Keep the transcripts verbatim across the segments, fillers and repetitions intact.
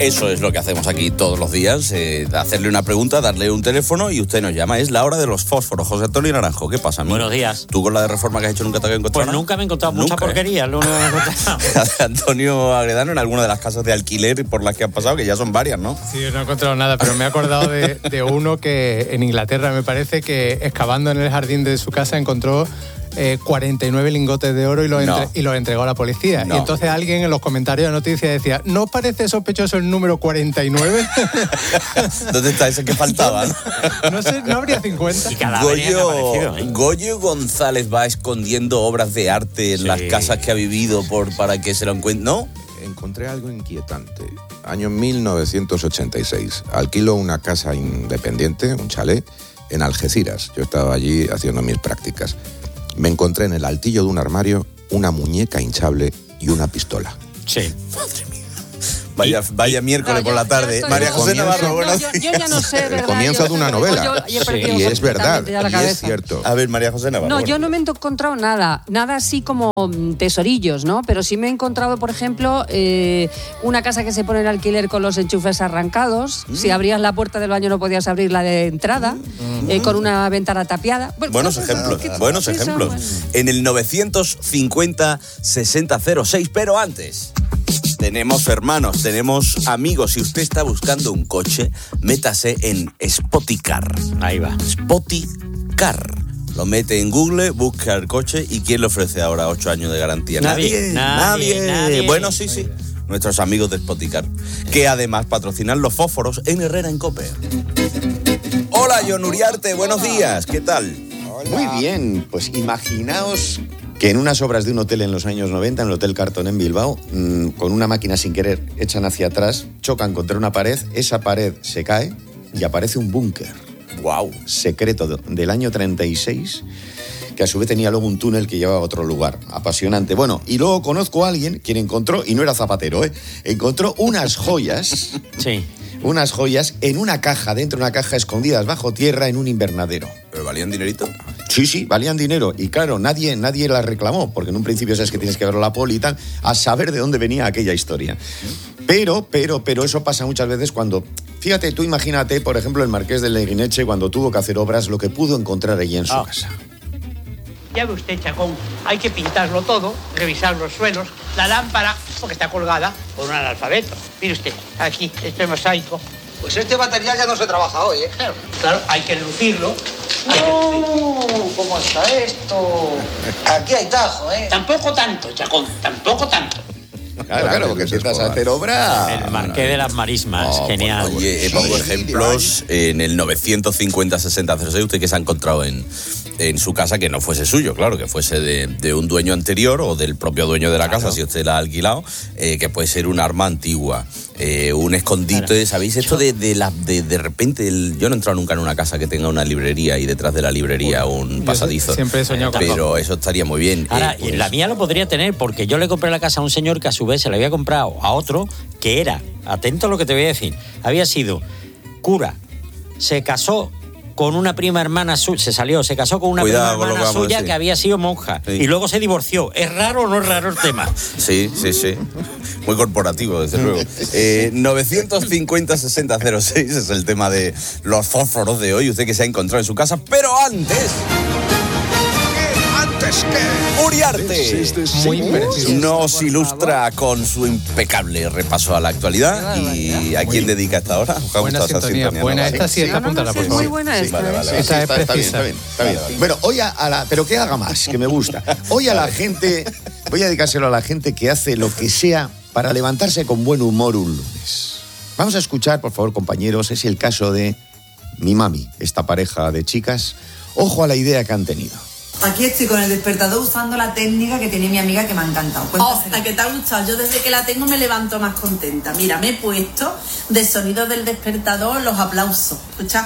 Eso es lo que hacemos aquí todos los días, eh, hacerle una pregunta, darle un teléfono y usted nos llama. Es la hora de los fósforos. José Antonio Naranjo, ¿qué pasa, amigo? Buenos días. ¿Tú con la de reforma que has hecho nunca te habías encontrado? Pues nunca me he encontrado mucha ¿Nunca, porquería, eh? lo único que me he encontrado. Antonio Agredano, en alguna de las casas de alquiler por las que han pasado, que ya son varias, ¿no? Sí, no he encontrado nada, pero me he acordado de, de uno que en Inglaterra, me parece, que excavando en el jardín de su casa encontró Eh, cuarenta y nueve lingotes de oro y los, no. entre, y los entregó a la policía. No. Y entonces alguien en los comentarios de noticias decía, ¿no parece sospechoso el número cuarenta y nueve? ¿Dónde está ese que faltaba? ¿no? No sé, ¿no habría cincuenta? Y cada vez han aparecido, ¿eh? Goyo González va escondiendo obras de arte en Sí. las casas que ha vivido por, para que se lo encuentren, ¿no? Encontré algo inquietante. Año mil novecientos ochenta y seis. Alquilo una casa independiente, un chalet, en Algeciras. Yo estaba allí haciendo mis prácticas. Me encontré en el altillo de un armario una muñeca hinchable y una pistola. Sí. Madre mía. Vaya, Y- vaya miércoles No, por yo- la yo tarde. estoy- María El José comienzo- Navarro, No, buenos yo, días. yo ya no sé, El ¿verdad? comienzo Yo- de una novela. yo- yo he perdido Y es verdad, completamente ya la y es cabeza. cierto. A ver, María José Navarro. No, buenos yo no días. me he encontrado nada, nada así como mm, tesorillos, ¿no? Pero sí me he encontrado, por ejemplo, eh, una casa que se pone en alquiler con los enchufes arrancados. Mm. Si abrías la puerta del baño no podías abrir la de entrada, eh, con una ventana tapiada. Bueno, Buenos cosas ejemplos, que- buenos sí, son ejemplos. buenos. En el novecientos cincuenta sesenta cero seis, pero antes tenemos hermanos, tenemos amigos. Si usted está buscando un coche, métase en Spoticar. Ahí va. Spoticar. Lo mete en Google, busca el coche y ¿quién le ofrece ahora ocho años de garantía? Nadie, nadie, nadie. Bueno, sí, sí. Nuestros amigos de Spoticar, que además patrocinan los fósforos en Herrera en Cope. Hola, John Uriarte, buenos días. ¿Qué tal? Muy bien, pues imaginaos que en unas obras de un hotel en los años noventa, en el Hotel Carton en Bilbao, mmm, con una máquina sin querer echan hacia atrás, chocan contra una pared, esa pared se cae y aparece un búnker Wow. secreto de- del año treinta y seis, que a su vez tenía luego un túnel que llevaba a otro lugar. Apasionante. Bueno, y luego conozco a alguien quien encontró, y no era zapatero, ¿eh? Encontró unas joyas, Sí. unas joyas en una caja, dentro de una caja escondidas bajo tierra en un invernadero. ¿Pero valían dinerito? Sí, sí, valían dinero. Y claro, nadie, nadie las reclamó, porque en un principio sabes que tienes que verlo a la poli y tal, a saber de dónde venía aquella historia. Pero, pero, pero eso pasa muchas veces cuando... Fíjate, tú imagínate, por ejemplo, el marqués de Leguineche, cuando tuvo que hacer obras, lo que pudo encontrar allí en su Ah. casa. Ya ve usted, Chacón, hay que pintarlo todo, revisar los suelos, la lámpara, porque está colgada por un analfabeto. Mire usted, aquí, este mosaico. Pues este material ya no se trabaja hoy, ¿eh? Claro, claro, hay que lucirlo. hay que lucirlo. No, ¿cómo está esto? Aquí hay tajo, ¿eh? Tampoco tanto, Chacón, tampoco tanto. Claro, claro, porque empiezas a hacer obra... El Marqués de las Marismas, Oh, genial. Oye, eh, pongo ejemplos en el novecientos cincuenta sesenta cero seis, usted que se ha encontrado en, en su casa que no fuese suyo, claro, que fuese de, de un dueño anterior o del propio dueño de la casa, si usted la ha alquilado, eh, que puede ser un arma antigua, eh, un escondite, Claro. ¿sabéis? Esto de de, la, de, de repente, el, yo no he entrado nunca en una casa que tenga una librería y detrás de la librería un Yo pasadizo. siempre he soñado con Pero eso estaría muy bien. Ahora, Eh, pues, la mía lo podría tener porque yo le compré la casa a un señor que a su vez se la había comprado a otro que era, atento a lo que te voy a decir, había sido cura, se casó con una prima hermana suya, se salió, se casó con una Cuidado con prima lo que hermana vamos a suya decir. que había sido monja Sí. y luego se divorció. ¿Es raro o no es raro el tema? Sí, sí, sí. Muy corporativo, desde luego. Eh, novecientos cincuenta sesenta cero seis es el tema de los fósforos de hoy. Usted que se ha encontrado en su casa. Pero antes, ¿Antes qué? Uriarte Muy impreciso. nos ilustra con su impecable repaso a la actualidad. ¿Y a quién dedica esta hora? ¿Os ha Buena gustado esa sintonía, sintonía, buena no? esta, sí, esta No, no, apúntala, sí, por es muy favor. buena esta. vale, ¿eh? vale, Esa es está, está bien, precisa. está bien, está bien. Bueno, hoy a, a la... Pero que haga más, que me gusta. Hoy a la gente... Voy a dedicárselo a la gente que hace lo que sea para levantarse con buen humor un lunes. Vamos a escuchar, por favor, compañeros, es el caso de mi mami, esta pareja de chicas. Ojo a la idea que han tenido. Aquí estoy con el despertador usando la técnica que tiene mi amiga que me ha encantado. Cuéntasela. Oh, ¿qué te ha gustado? Yo desde que la tengo me levanto más contenta. Mira, me he puesto de sonido del despertador los aplausos. Escucha.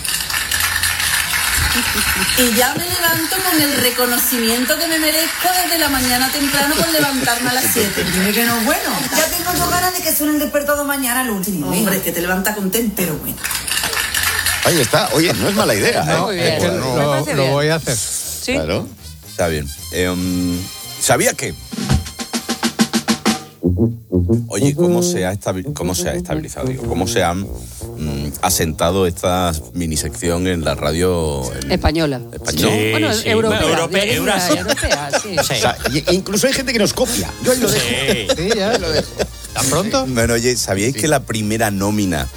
Y ya me levanto con el reconocimiento que me merezco desde la mañana temprano por levantarme a las siete. Dime que no es bueno. Ya tengo yo ganas de que suene el despertador mañana al último. Hombre, que te levanta contento, pero bueno. Ahí está. Oye, no es mala idea, ¿eh? Muy bien. Es que Me lo, parece lo bien. voy a hacer. Sí. Claro. Está bien. Eh, um, ¿Sabía que? Oye, ¿cómo se ha, estabi- cómo se ha estabilizado? Digo, ¿cómo se han mm, asentado esta minisección en la radio en- Española. española? Sí, Bueno, sí. europea. Bueno, europea, diría, Eurasia. europea, sí. Sí. O sea, y- e incluso hay gente que nos copia. Yo ahí lo dejo. Sí. Sí, ya lo dejo. ¿Tan pronto? Bueno, oye, ¿sabíais que la primera nómina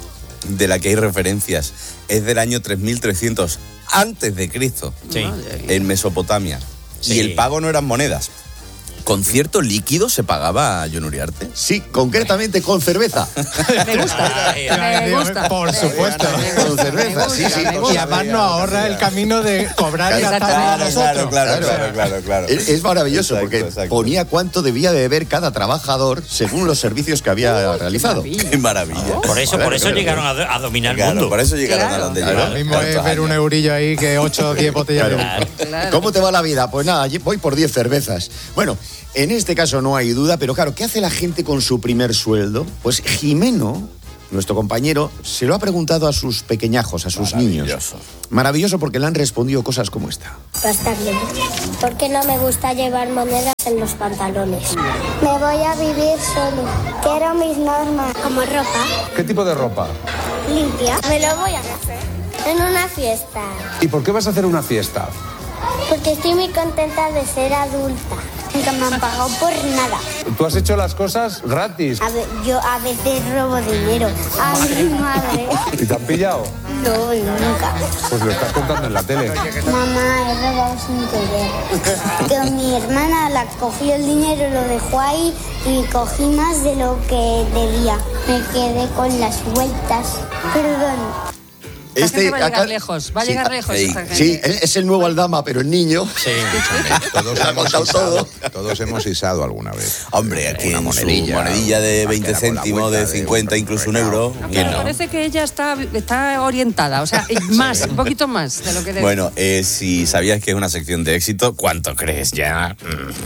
de la que hay referencias es del año tres mil trescientos antes de Cristo, Sí. en Mesopotamia? Sí. Y el pago no eran monedas. ¿Con cierto líquido se pagaba a John Uriarte? Sí, concretamente con cerveza. Me gusta. Ay, Me gusta. Por Me supuesto. gusta, Con cerveza, me sí, gusta, sí. me Y gusta. además nos ahorra el camino de cobrar y gastar Exactamente. nosotros. claro, Claro. claro, claro, claro. Es, es maravilloso Exacto, porque exacto. ponía cuánto debía beber cada trabajador según los servicios que había realizado. Qué maravilla. Por eso, por eso llegaron a, do- a dominar el Claro, mundo. por eso llegaron Claro. a donde Claro. llegaron. Lo mismo es Tantos ver un años. eurillo ahí que ocho o diez botellas de Claro. vino. Claro. ¿Cómo te va la vida? Pues nada, allí voy por diez cervezas. Bueno, en este caso no hay duda, pero claro, ¿qué hace la gente con su primer sueldo? Pues Jimeno, nuestro compañero, se lo ha preguntado a sus pequeñajos, a sus niños. Maravilloso. Maravilloso porque le han respondido cosas como esta. Bastante. Porque no me gusta llevar monedas en los pantalones. Me voy a vivir solo. Quiero mis normas. Como ropa ¿Qué tipo de ropa? limpia. Me lo voy a hacer en una fiesta. ¿Y por qué vas a hacer una fiesta? Porque estoy muy contenta de ser adulta. Nunca me han pagado por nada. Tú has hecho las cosas gratis. A ver, yo a veces robo dinero a mi madre. ¿Y te han pillado? No, nunca. Pues lo estás contando en la tele. Mamá, he robado sin querer. Que mi hermana la cogió el dinero, lo dejó ahí y cogí más de lo que debía. Me quedé con las vueltas. Perdón. La gente va a llegar acá- lejos, va a sí, llegar ah, lejos sí, esta gente. Sí, es el nuevo Aldama, pero el niño. Sí. Todos Lo ha hemos, contado isado, todo. todos hemos isado alguna vez. Hombre, aquí Una en monedilla, su monedilla de una veinte vaquera con la céntimos, vuelta de de cincuenta, un incluso un recao. euro. ¿Quién Me no? parece que ella está, está orientada, o sea, más, un poquito más de lo que debe. Bueno, eh, si sabías que es una sección de éxito, ¿cuánto crees ya?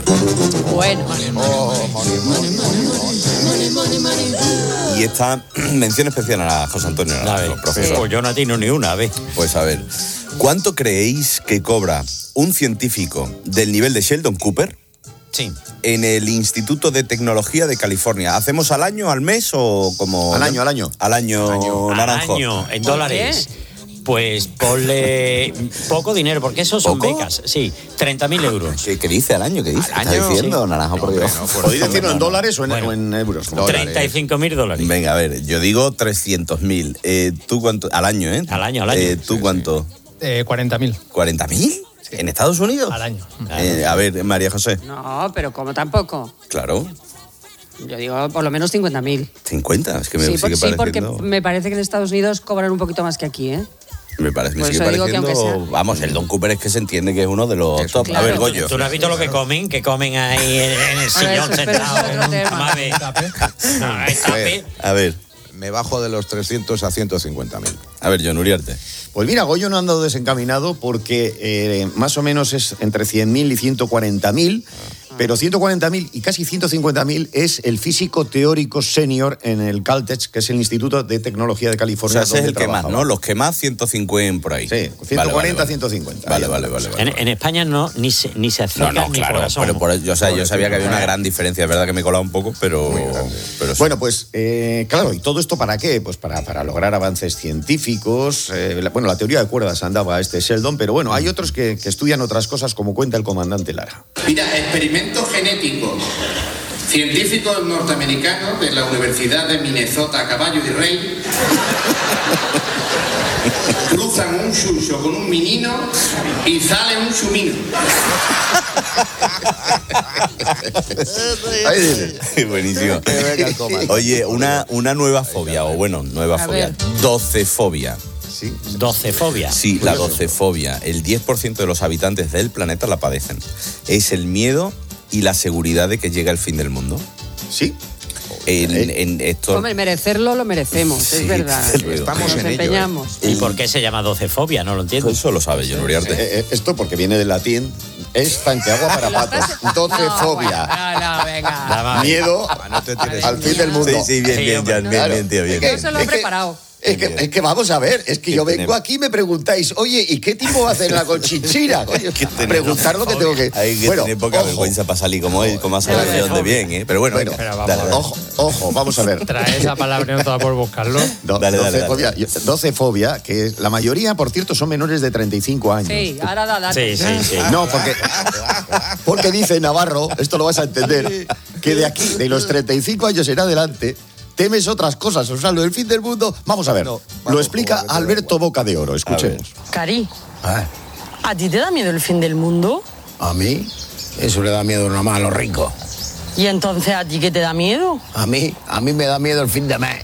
Mm. Bueno. Y esta mención especial a José Antonio A ver, Naranjo, profesor. pues yo no atino ni una, a ver. Pues a ver, ¿cuánto creéis que cobra un científico del nivel de Sheldon Cooper Sí. en el Instituto de Tecnología de California? ¿Hacemos al año, al mes o como...? Al año, al año. Al año, Al Naranjo. año, en ¿Por dólares. Pues ponle poco dinero, porque eso son ¿Poco? becas. Sí, treinta mil euros. ¿Qué, qué dice al año? ¿Qué dice? Al ¿Está año, diciendo, sí. Naranjo, por No, Dios? hombre, no, por ¿Podéis favor. decirlo en dólares o en, Bueno. o en euros? treinta y cinco mil dólares. Venga, a ver, yo digo trescientos mil. Eh, ¿Tú cuánto? Al año, ¿eh? Al año, al año. Eh, ¿Tú cuánto? Eh, cuarenta mil ¿cuarenta mil? ¿En Estados Unidos? al año. Eh, a ver, María José. No, pero como tampoco. Claro, Yo digo por lo menos cincuenta mil. cincuenta. Es que me Sí, por- sigue sí, porque pareciendo... me parece que en Estados Unidos cobran un poquito más que aquí, ¿eh? Me parece, me Por sigue eso digo que pareciendo... aunque sea- Vamos, el Don Cooper es que se entiende que es uno de los Eso, top. claro. A ver, Goyo. ¿Tú no has visto lo que comen? Que comen ahí en, en el eso sillón es- pero eso sentado. es otro tema. Vamos a ver. No, es tape. A ver, Me bajo de los trescientos a ciento cincuenta mil. a ver, John Uriarte. Pues mira, Goyo no ha andado desencaminado porque eh, más o menos es entre cien mil y ciento cuarenta mil, pero ciento cuarenta mil y casi ciento cincuenta mil es el físico teórico senior en el Caltech, que es el Instituto de Tecnología de O California. sea, ese es donde el que más, trabajaba. ¿no? Los que más, ciento cincuenta por ahí. Sí, ciento cuarenta, ciento cincuenta. Vale, vale, vale. vale. En, en España no, ni se, ni se No, acerca no, ni claro, por asomo. pero por, yo, o sea, yo sabía que había una gran diferencia. Es verdad que me he colado un poco, pero... pero sí. Bueno, pues eh, claro, ¿y todo esto para qué? Pues para, para lograr avances científicos. eh, la- bueno, la teoría de cuerdas andaba a este Sheldon, pero bueno, hay otros que, que estudian otras cosas, como cuenta el comandante Lara. Mira, experimento genético. Científicos norteamericanos de la Universidad de Minnesota, Caballo y Rey, cruzan un chucho con un menino y sale un chumino. Ahí dice. Buenísimo. Oye, una, una nueva fobia, o bueno, nueva A fobia. ver. Docefobia. Sí. Docefobia. Sí, la docefobia. El diez por ciento de los habitantes del planeta la padecen. Es el miedo y la seguridad de que llega el fin del mundo. Sí. En, en esto... Hombre, merecerlo lo merecemos, Sí, es verdad. desde luego. Estamos Nos en ello, empeñamos. ¿Y por qué se llama docefobia? No lo entiendo. Eso lo sabe John Uriarte. Eh, eh, esto porque viene del latín, es tanqueagua para patos. Docefobia. No, no, venga. Nada más. Miedo No te tires. al fin del mundo. Sí, sí, bien, Sí, bien, hombre. Jan, bien, bien, tío, bien. Yo se lo he Es que- preparado. Es que, es que vamos a ver, es que yo vengo tenemos? aquí y me preguntáis, oye, ¿y qué tipo va a hacer la conchinchina? Coño, preguntar lo que tengo que... Hay que bueno, tener poca ojo, vergüenza para salir como él, como ha salido de donde bien, ¿eh? Pero bueno, Bueno, venga, pero vamos dale, a ver. dale. ojo, ojo, vamos a ver. Trae esa palabra y no te va por buscarlo. Do- Dale, dale, dale. docefobia, yo- docefobia, que es- la mayoría, por cierto, son menores de treinta y cinco años. Sí, ahora da datos. Sí, sí, sí. No, porque, porque dice Navarro, esto lo vas a entender, que de aquí, de los treinta y cinco años en adelante, temes otras cosas. O sea, lo del fin del mundo. Vamos a ver. No, lo vamos, explica vamos, vamos. Alberto Boca de Oro. Escuchemos. Cari, Ah, ¿a ti te da miedo el fin del mundo? ¿A mí? Eso le da miedo nomás a los ricos. ¿Y entonces a ti qué te da miedo? A mí, a mí me da miedo el fin de mes.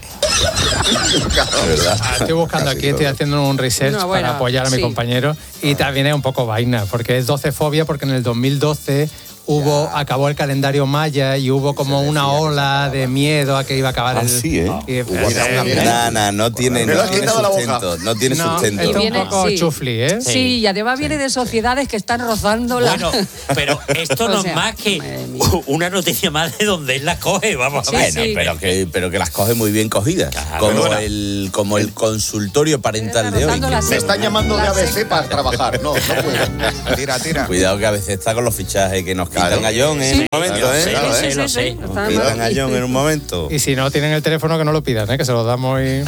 Ah, estoy buscando aquí, estoy haciendo un research Una buena, para apoyar a mi sí. compañero y también es un poco vaina, porque es docefobia porque en el dos mil doce hubo, acabó el calendario maya y hubo como una ola de miedo a que iba a acabar Ah, el... sí, ¿eh? y- Nah, nah, no tiene, Me lo no has tiene quitado la boca. sustento. No tiene No, sustento. esto es viene- un poco sí. chufli, ¿eh? Sí, y además viene de sociedades que están rozando la... Bueno, pero esto O no sea, es más que madre mía. una noticia más de donde él las coge, vamos a Sí, ver. Bueno, sí. pero que, pero que las coge muy bien cogidas. Claro. como, Perdona. el, como el consultorio parental de hoy. Rozando la Me están llamando de La A B C secta. para trabajar. No, no puedo. Tira, tira. Cuidado que a veces está con los fichajes que nos quitan Claro. a John en Sí. un momento, Lo ¿eh? sé, Claro, lo ¿eh? sé, lo sí, sé. sí, está Quitan mal. a John en un momento. Y si no tienen el teléfono que no lo pidan, ¿eh? Que se lo damos y...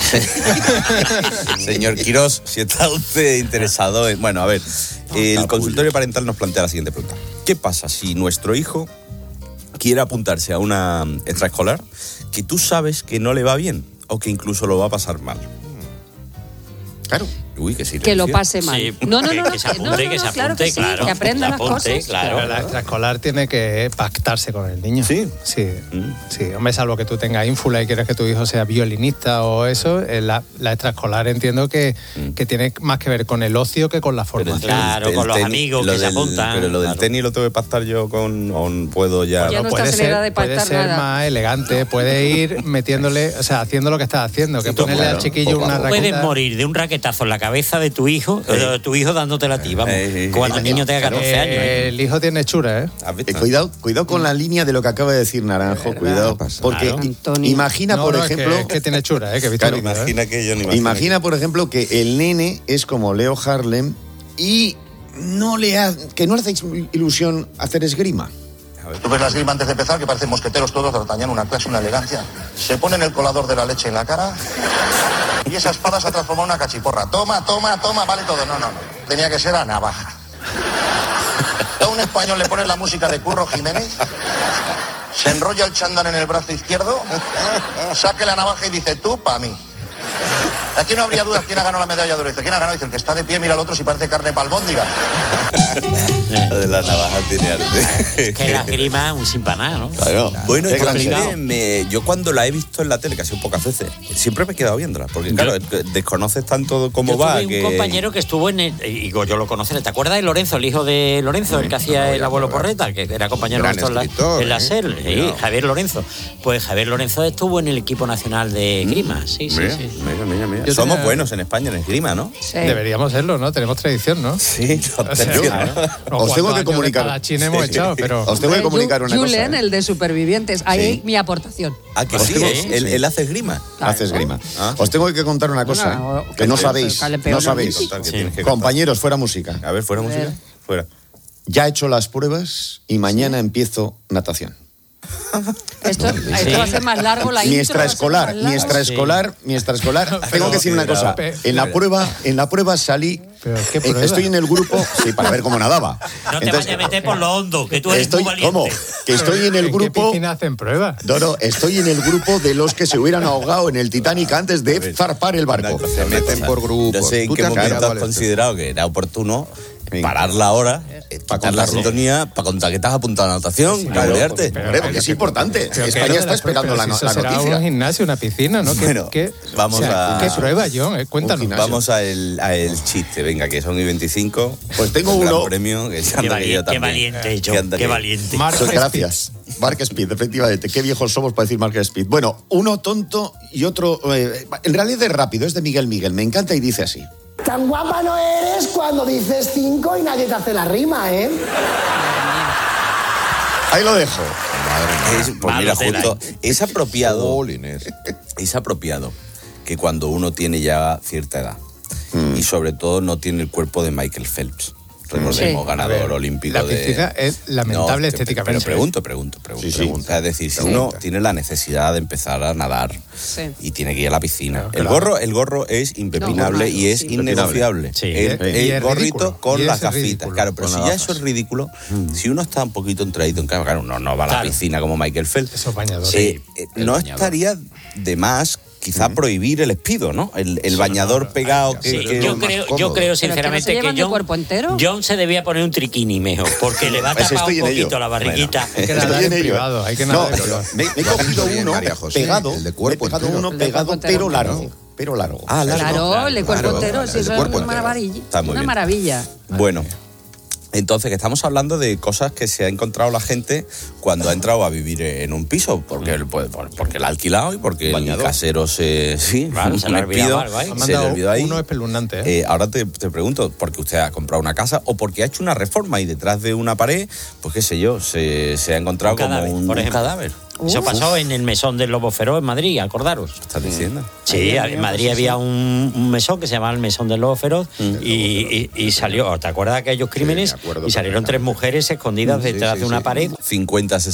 Señor Quirós, si está usted interesado en... Bueno, a ver, el consultorio parental nos plantea la siguiente pregunta. ¿Qué pasa si nuestro hijo quiere apuntarse a una extraescolar que tú sabes que no le va bien o que incluso lo va a pasar mal? Claro. Uy, que sí. Que lo pase mal. Sí, no, no, que- no, no, que se no, apunte, no, que no, se claro apunte, que sí, claro. que aprendan las Que apunte, cosas. claro. Pero la extraescolar tiene que pactarse con el niño. ¿Sí? Sí, sí. Hombre, salvo que tú tengas ínfula y quieres que tu hijo sea violinista o eso, eh, la, la extraescolar entiendo que, que tiene más que ver con el ocio que con la Pero el- formación. Claro, el con los tenis- amigos lo que se del- apuntan, Pero lo del claro. tenis lo tengo que pactar yo con... o puedo ya... Ya no puede estás en edad de ser, puede pactar ser nada. más elegante, puede ir metiéndole, o sea, haciendo lo que estás haciendo, que Sí, ponerle claro, al chiquillo poco a una poco. raqueta. Puedes morir de un raquetazo en la cabeza de tu hijo, o de tu hijo dándotela a ti, vamos. Eh, eh, Cuando el niño tenga catorce años. Eh, ¿eh? el hijo tiene hechura, ¿eh? ¿Has visto? Eh, cuidado, cuidado con la línea de lo que acaba de decir Naranjo, cuidado. Porque Claro. i- imagina, No, por no, es que- ejemplo, es que, tiene hechura, ¿eh? Que he visto Claro, el vídeo, ¿eh? Imagina que yo no imagino. imagina, por ejemplo, que el nene es como Leo Harlem y no le ha, que no le hace ilusión hacer esgrima. Tú ves la esgrima antes de empezar, que parecen mosqueteros todos, d'Artagnan, una clase, una elegancia. Se ponen el colador de la leche en la cara y esa espada se ha transformado en una cachiporra. Toma, toma, toma, vale todo. No, no, no. Tenía que ser a navaja. A un español le pones la música de Curro Jiménez, se enrolla el chándal en el brazo izquierdo, saque la navaja y dice, tú, pa' mí. Aquí no habría dudas quién ha ganado la medalla de oro. Dice, ¿quién ha ganado? Dice, el que está de pie, mira al otro si parece carne palbóndiga. Lo de la navaja tiene arte. Que la esgrima un sin paná, ¿no? Claro. Bueno, Qué yo, gran también show. me- yo cuando la he visto en la tele, que ha sido pocas veces, siempre me he quedado viéndola. Porque claro, desconoces tanto cómo Yo va. tuve un que... compañero que estuvo en el, y yo lo conocí, ¿te acuerdas de Lorenzo, el hijo de Lorenzo, el que hacía el abuelo Porreta, que era compañero Gran nuestro en la, escritor, en la ¿eh? SER? Sí, Cuidado. Javier Lorenzo. Pues Javier Lorenzo estuvo en el equipo nacional de esgrima, sí, sí, Mira, sí. mira, mira, mira. Yo Somos tenía- buenos en España en esgrima, ¿no? Sí. Deberíamos serlo, ¿no? Tenemos tradición, ¿no? Sí, O sea, yo- claro. Unos Os tengo cuantos que años comunicar. de espadachín hemos Sí. echado, pero... Os tengo que comunicar una cosa. Julen, ¿eh? el de supervivientes. Ahí Sí. mi aportación. Ah, que Os sí, tengo- ¿eh? Él, sí. él hace esgrima. Hace esgrima. Ah. Os tengo que contar una cosa Bueno, ¿eh? que no que- sabéis. que le No peor sabéis. Contar, que tienes que Compañeros, fuera música. contar. A ver, fuera música. Fuera. Ya he hecho las pruebas y mañana empiezo natación. Esto, esto va a ser más largo la Mi intro. va a ser extraescolar, más mi largo. extraescolar, mi extraescolar. Tengo que decir una pero- cosa. pe- En la pero- prueba, en la prueba salí. Pero, ¿qué eh, prueba? Estoy en el grupo, sí, para ver cómo nadaba. No te Entonces, vayas a meter por lo hondo, que tú eres estoy, muy valiente. ¿cómo? Que estoy en el ¿En qué grupo. piscina hacen pruebas? No, no, estoy en el grupo de los que se hubieran ahogado en el Titanic antes de zarpar el barco. Se meten por grupos. Yo sé en Tú qué te has momento mirado has al considerado que era oportuno parar la hora, quitar la contarlo. sintonía, para contar que estás apuntado a natación, Claro, para golearte. porque- hombre, porque es importante. Pero España ¿qué? está esperando Pero la, si no- eso la será noticia. un gimnasio, una piscina, ¿no? ¿Qué, Bueno, qué- vamos o sea, a- ¿Qué prueba, John? Eh, Cuéntanos. gimnasio. Vamos a el, a el chiste, venga, que son i veinticinco. Pues tengo un gran uno. premio, que Qué anda que yo valiente, qué también. valiente, Que John, anda qué que- valiente. Mark So- Speed. gracias. Mark Speed, efectivamente. Qué viejos somos para decir Mark Speed. Bueno, uno tonto y otro. eh, en realidad es rápido, es de Miguel Miguel. Me encanta y dice así. Tan guapa no eres cuando dices cinco y nadie te hace la rima, ¿eh? Ahí lo dejo. Es- pues mira, Malo tela, justo, es apropiado, Jolines. es apropiado que cuando uno tiene ya cierta edad. Mm. Y sobre todo no tiene el cuerpo de Michael Phelps. Recordemos, sí. ganador ver, olímpico la de... La piscina es lamentable no, estéticamente. Pero pregunto, pregunto, pregunto. Sí, sí. pregunto. Es decir, si pregunta. uno tiene la necesidad de empezar a nadar sí. y tiene que ir a la piscina, claro, el claro. gorro el gorro es impepinable no, y es sí. innegociable. Sí. El, el, el gorrito ridículo. con y las gafitas. Ridículo. Claro, pero con si ya gafas. Eso es ridículo, mm. si uno está un poquito entradito en cama, claro, uno no va a la claro. piscina como Michael Phelps. Esos bañadores. Eh, eh, no bañador. Estaría de más... Quizá mm. prohibir el espido, ¿no? El, el sí, bañador no, pegado no, que, sí, que yo, creo, yo creo sinceramente que, no que John, cuerpo entero? John se debía poner un triquini mejor, porque le va a tapar un poquito ello. la barriguita. Bueno, hay que nadar en privado, hay que nadar no, en privado. Me, me he cogido uno José, pegado, el de cuerpo he pegado entero. uno pegado, pero largo. Pero largo. Ah, largo. Claro, claro, el de cuerpo claro, entero, claro, sí, eso es una maravilla. Está muy una bien. maravilla. Bueno. Entonces, que estamos hablando de cosas que se ha encontrado la gente cuando ha entrado a vivir en un piso, porque, pues, porque la ha alquilado y porque Bañador. el casero se... Sí, claro, se le ha olvidado algo ahí. Se le olvidó ahí. Uno espeluznante, ¿eh? Eh, ahora te, te pregunto, porque usted ha comprado una casa o porque ha hecho una reforma y detrás de una pared, pues qué sé yo, se, se ha encontrado un cadáver, como un, por un ejemplo. cadáver. Eso pasó en el mesón del Lobo Feroz en Madrid, acordaros. ¿Qué estás diciendo? Sí, en Madrid sí, había sí. Un, un mesón que se llamaba el mesón del Lobo Feroz mm. y, y, y salió, ¿te acuerdas de aquellos crímenes? Sí, y salieron tres mujeres escondidas sí, detrás sí, de una sí. pared. cincuenta